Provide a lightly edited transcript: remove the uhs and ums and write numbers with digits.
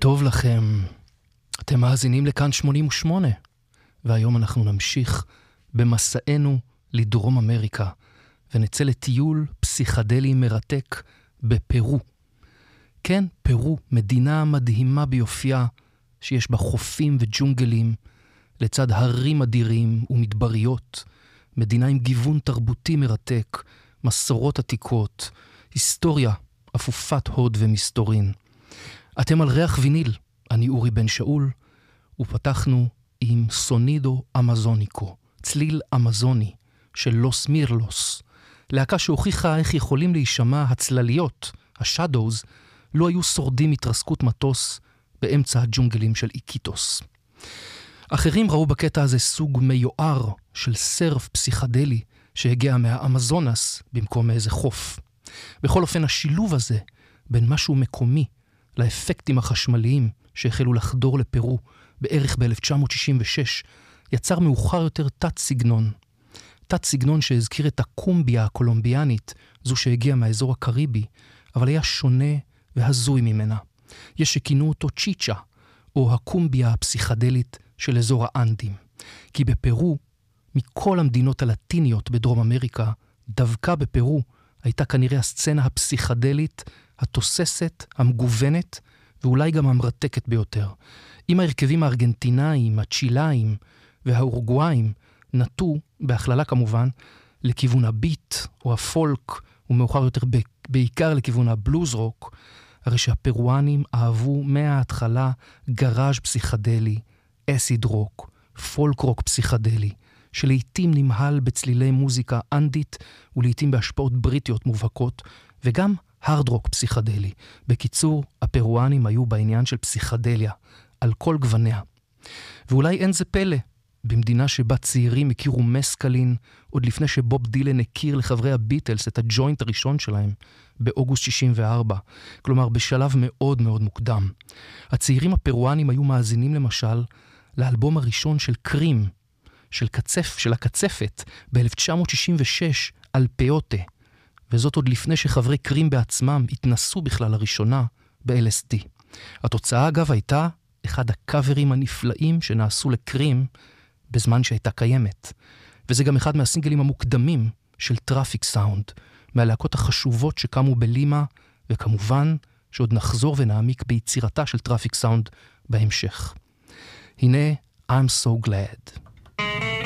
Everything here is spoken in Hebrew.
טוב לכם. אתם מאזינים לכאן 88, והיום אנחנו נמשיך במסענו לדרום אמריקה, ונצא לטיול פסיכדלי מרתק בפרו. כן, פרו, מדינה מדהימה ביופייה, שיש בה חופים וג'ונגלים, לצד הרים אדירים ומדבריות, מדינה עם גיוון תרבותי מרתק, מסורות עתיקות, היסטוריה, אפופת הוד ומסתורין. אתם על ריח ויניל, אני אורי בן שאול, ופתחנו עם סונידו אמזוניקו, צליל אמזוני של לוס מירלוס, להקה שהוכיחה איך יכולים להישמע הצלליות, השאדוז, לא היו שורדים התרסקות מטוס באמצע הג'ונגלים של איקיטוס. אחרים ראו בקטע הזה סוג מיוער של סרף פסיכדלי שהגיע מהאמזונס במקום מאיזה חוף. בכל אופן השילוב הזה בין משהו מקומי לאפקטים החשמליים שהחלו לחדור לפרו בערך ב-1966 יצר מאוחר יותר תת סגנון שהזכיר את הקומביה הקולומביאנית, זו שהגיעה מהאזור הקריבי, אבל היה שונה והזוי ממנה. יש שכינו אותו צ'יצ'ה, או הקומביה הפסיכדלית של אזור האנדים. כי בפרו, מכל המדינות הלטיניות בדרום אמריקה, דווקא בפרו הייתה כנראה הסצנה הפסיכדלית, התוססת, המגוונת, ואולי גם המרתקת ביותר. אם ההרכבים הארגנטינאים, הצ'ילאים והאורוגוואיים נטו, בהכללה כמובן, לכיוון הביט או הפולק, ומאוחר יותר בעיקר לכיוון הבלוז רוק, הרי שהפרואנים אהבו מההתחלה גראז' פסיכדלי, אסיד רוק, פולק רוק פסיכדלי, שלעיתים נמהל בצלילי מוזיקה אנדית ולעיתים בהשפעות בריטיות מובהקות, וגם הרד רוק פסיכדלי. בקיצור, הפרואנים היו בעניין של פסיכדליה, על כל גווניה. ואולי אין זה פלא, במדינה שבה צעירים הכירו מסקלין, עוד לפני שבוב דילן הכיר לחברי הביטלס את הג'וינט הראשון שלהם, באוגוסט 64, כלומר בשלב מאוד מאוד מוקדם. הצעירים הפרואנים היו מאזינים למשל לאלבום הראשון של קרים, של הקצפת, ב-1966 על פיוטה, וזאת עוד לפני שחברי קרים בעצמם התנסו בכלל לראשונה ב-LSD. התוצאה אגב הייתה אחד הקאברים הנפלאים שנעשו לקרים בזמן שהייתה קיימת. וזה גם אחד מהסינגלים המוקדמים של טראפיק סאונד, מהלהקות החשובות שקמו בלימה, וכמובן שעוד נחזור ונעמיק ביצירתה של טראפיק סאונד בהמשך. הנה I'm so glad.